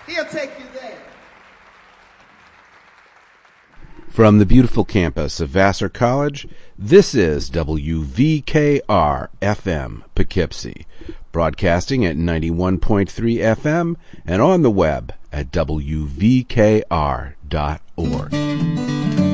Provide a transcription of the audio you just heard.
He'll take you there. From the beautiful campus of Vassar College, this is WVKR-FM Poughkeepsie, broadcasting at 91.3 FM and on the web at WVKR.org.